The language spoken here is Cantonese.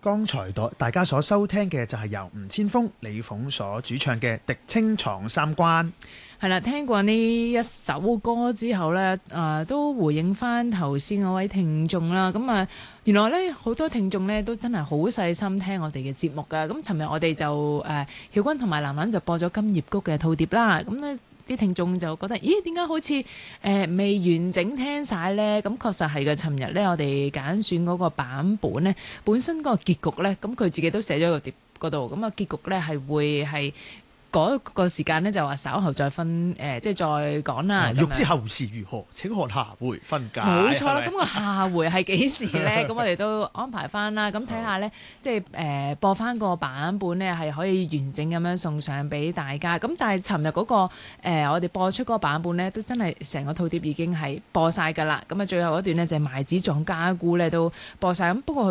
剛才大家所收聽嘅就係由吳千峰、李鳳所主唱嘅《狄青闖三關》。 係啦，聽過呢一首歌之後呢，都回應翻頭先嗰位聽眾啦。咁原來呢，好多聽眾呢都真係好細心聽我哋嘅節目㗎。咁尋日我哋就曉君同埋藍藍就播咗金葉谷嘅套碟啦。咁呢啲聽眾就覺得，咦，點解好似未完整聽晒呢？咁確實係嘅。尋日呢，我哋揀選嗰個版本呢，本身嗰個結局呢，咁佢自己都寫咗個碟嗰度。咁啊，結局呢係會係。嗰個時間呢，就話稍後再分即係再講啦。 欲知後事如何，請看下回分解。 冇錯啦，咁個下回係幾時呢？咁我哋都安排翻啦。咁睇下呢，即係播翻個版本呢，係可以完整咁樣送上俾大家。咁但係尋日嗰個我哋播出嗰個版本呢，都真係成個套碟已經係播晒㗎啦。咁啊，最後嗰段呢，就係賣紙撞家姑呢都播晒。咁不過